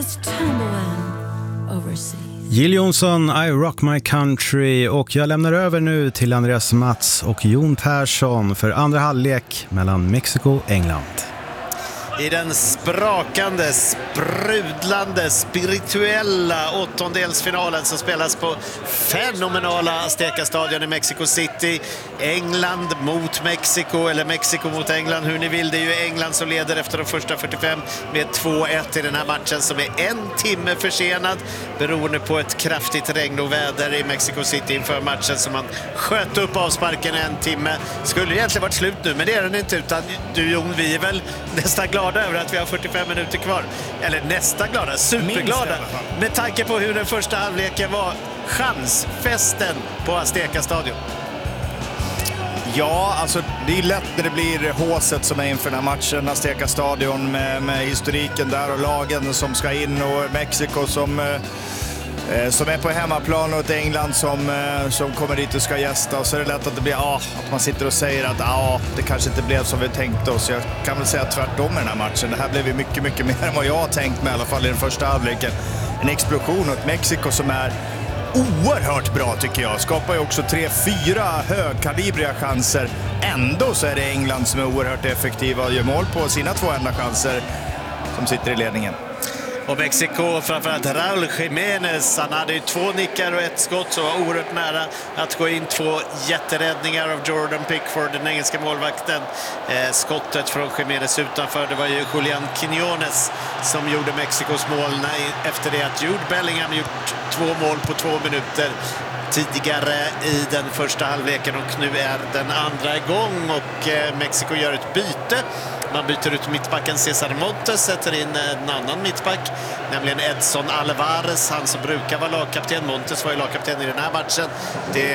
Jill Johnson, I Rock My Country, och jag lämnar över nu till Andreas Mats och Jon Persson för andra halvlek mellan Mexiko och England. I den sprakande, sprudlande, spirituella åttondelsfinalen som spelas på fenomenala Azteca-stadion i Mexico City. England mot Mexiko, eller Mexiko mot England, hur ni vill. Det är ju England som leder efter de första 45 med 2-1 i den här matchen som är en timme försenad beroende på ett kraftigt regn och väder i Mexico City inför matchen, som man sköt upp avsparken en timme. Skulle egentligen varit slut nu, men det är den inte, utan du Jon, vi är väl nästan glada över att vi har 45 minuter kvar. Eller nästan glada, superglada. Med tanke på hur den första halvleken var. Chansfesten på Azteca-stadion. Ja, alltså det är lätt när det blir håset som är inför den här matchen. Azteca-stadion med historiken där och lagen som ska in, och Mexiko som är på hemmaplan, och ett England som kommer dit och ska gästa. Och så är det lätt att det blir att man sitter och säger att det kanske inte blev som vi tänkte oss. Jag kan väl säga tvärtom i den här matchen. Det här blev ju mycket, mycket mer än vad jag har tänkt mig, i alla fall i den första halvleken. En explosion åt Mexiko som är oerhört bra, tycker jag. Skapar ju också 3-4 högkalibriga chanser. Ändå så är det England som är oerhört effektiva och gör mål på sina 2 enda chanser, som sitter i ledningen. Och Mexiko, framförallt Raúl Jiménez, han hade ju 2 nickar och 1 skott, så var oerhört nära att gå in. 2 jätteräddningar av Jordan Pickford, den engelska målvakten. Skottet från Jiménez utanför, det var ju Julián Quiñones som gjorde Mexikos mål efter det att Jude Bellingham gjort 2 mål på 2 minuter tidigare i den första halvleken, och nu är den andra igång och Mexiko gör ett byte. Man byter ut mittbacken César Montes, sätter in en annan mittback, nämligen Edson Alvarez, han som brukar vara lagkapten. Montes var ju lagkapten i den här matchen.